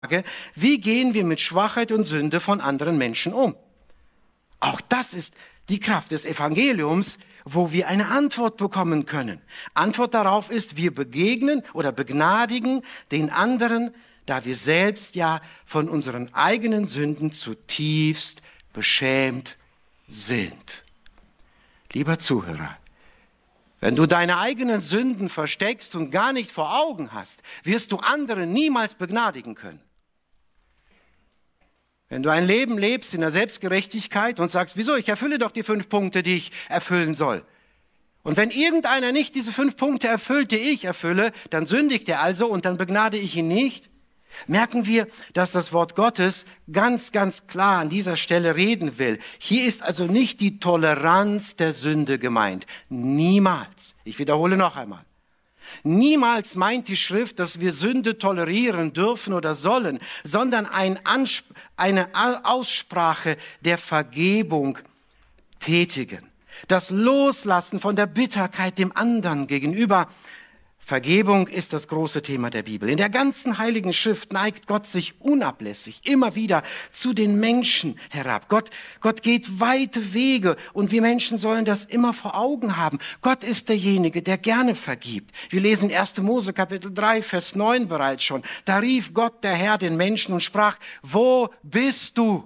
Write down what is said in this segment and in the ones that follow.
wie gehen wir mit Schwachheit und Sünde von anderen Menschen um? Auch das ist die Kraft des Evangeliums, wo wir eine Antwort bekommen können. Antwort darauf ist, wir begegnen oder begnadigen den anderen, da wir selbst ja von unseren eigenen Sünden zutiefst beschämt sind. Lieber Zuhörer, wenn du deine eigenen Sünden versteckst und gar nicht vor Augen hast, wirst du andere niemals begnadigen können. Wenn du ein Leben lebst in der Selbstgerechtigkeit und sagst, wieso, ich erfülle doch die 5 Punkte, die ich erfüllen soll. Und wenn irgendeiner nicht diese 5 Punkte erfüllt, die ich erfülle, dann sündigt er also und dann begnade ich ihn nicht. Merken wir, dass das Wort Gottes ganz, ganz klar an dieser Stelle reden will. Hier ist also nicht die Toleranz der Sünde gemeint. Niemals. Ich wiederhole noch einmal. Niemals meint die Schrift, dass wir Sünde tolerieren dürfen oder sollen, sondern eine Aussprache der Vergebung tätigen. Das Loslassen von der Bitterkeit dem anderen gegenüber. Vergebung ist das große Thema der Bibel. In der ganzen Heiligen Schrift neigt Gott sich unablässig immer wieder zu den Menschen herab. Gott geht weite Wege und wir Menschen sollen das immer vor Augen haben. Gott ist derjenige, der gerne vergibt. Wir lesen 1. Mose Kapitel 3, Vers 9 bereits schon. Da rief Gott, der Herr, den Menschen und sprach, wo bist du?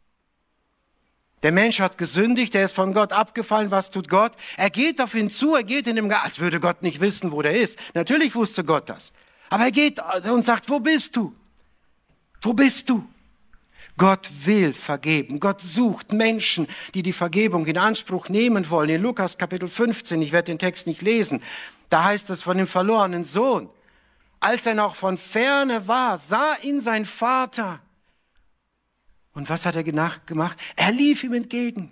Der Mensch hat gesündigt, er ist von Gott abgefallen. Was tut Gott? Er geht auf ihn zu, er geht in dem Garten, als würde Gott nicht wissen, wo der ist. Natürlich wusste Gott das. Aber er geht und sagt, wo bist du? Wo bist du? Gott will vergeben. Gott sucht Menschen, die die Vergebung in Anspruch nehmen wollen. In Lukas Kapitel 15, ich werde den Text nicht lesen, da heißt es von dem verlorenen Sohn. Als er noch von ferne war, sah ihn sein Vater. Und was hat er gemacht? Er lief ihm entgegen.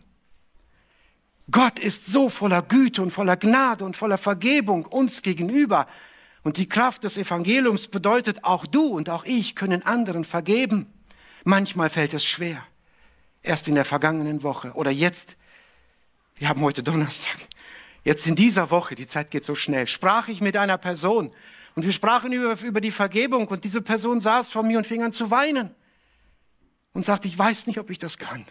Gott ist so voller Güte und voller Gnade und voller Vergebung uns gegenüber. Und die Kraft des Evangeliums bedeutet, auch du und auch ich können anderen vergeben. Manchmal fällt es schwer. Erst in der vergangenen Woche oder jetzt, wir haben heute Donnerstag, jetzt in dieser Woche, die Zeit geht so schnell, sprach ich mit einer Person und wir sprachen über die Vergebung und diese Person saß vor mir und fing an zu weinen. Und sagt, ich weiß nicht, ob ich das kann.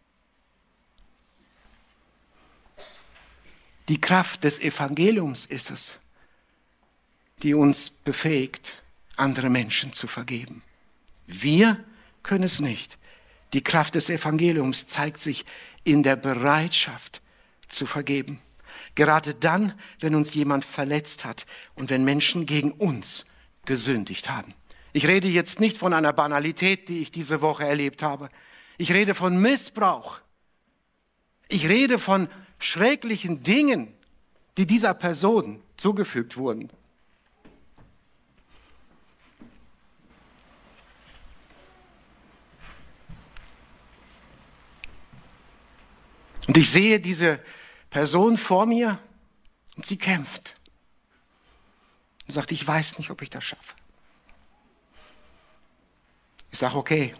Die Kraft des Evangeliums ist es, die uns befähigt, andere Menschen zu vergeben. Wir können es nicht. Die Kraft des Evangeliums zeigt sich in der Bereitschaft zu vergeben. Gerade dann, wenn uns jemand verletzt hat und wenn Menschen gegen uns gesündigt haben. Ich rede jetzt nicht von einer Banalität, die ich diese Woche erlebt habe. Ich rede von Missbrauch. Ich rede von schrecklichen Dingen, die dieser Person zugefügt wurden. Und ich sehe diese Person vor mir und sie kämpft. Und sagt, ich weiß nicht, ob ich das schaffe. Ich sage, okay,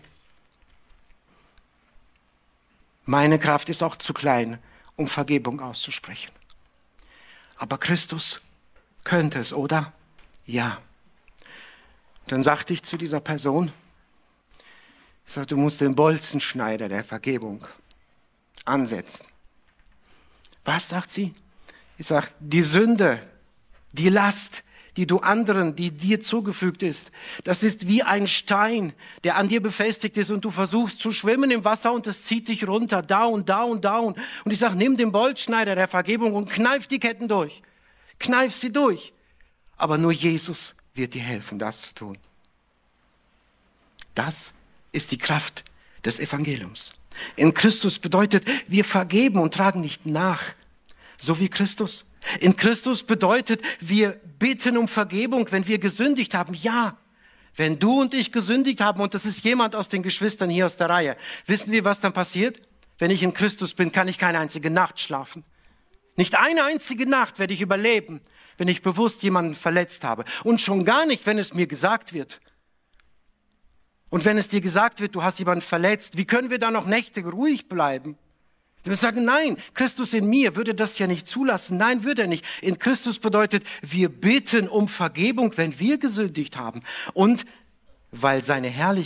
meine Kraft ist auch zu klein, um Vergebung auszusprechen. Aber Christus könnte es, oder? Ja. Dann sagte ich zu dieser Person, ich sage, du musst den Bolzenschneider der Vergebung ansetzen. Was, sagt sie? Ich sage, die Sünde, die Last, die du anderen, die dir zugefügt ist. Das ist wie ein Stein, der an dir befestigt ist und du versuchst zu schwimmen im Wasser und es zieht dich runter, down, down, down. Und ich sage, nimm den Bolzschneider der Vergebung und kneif die Ketten durch. Kneif sie durch. Aber nur Jesus wird dir helfen, das zu tun. Das ist die Kraft des Evangeliums. In Christus bedeutet, wir vergeben und tragen nicht nach, so wie Christus. In Christus bedeutet, wir bitten um Vergebung, wenn wir gesündigt haben. Ja, wenn du und ich gesündigt haben und das ist jemand aus den Geschwistern hier aus der Reihe, wissen wir, was dann passiert? Wenn ich in Christus bin, kann ich keine einzige Nacht schlafen. Nicht eine einzige Nacht werde ich überleben, wenn ich bewusst jemanden verletzt habe. Und schon gar nicht, wenn es mir gesagt wird. Und wenn es dir gesagt wird, du hast jemanden verletzt, wie können wir da noch Nächte ruhig bleiben? Wir sagen, nein, Christus in mir würde das ja nicht zulassen. Nein, würde er nicht. In Christus bedeutet, wir bitten um Vergebung, wenn wir gesündigt haben. Und weil seine Herrlichkeit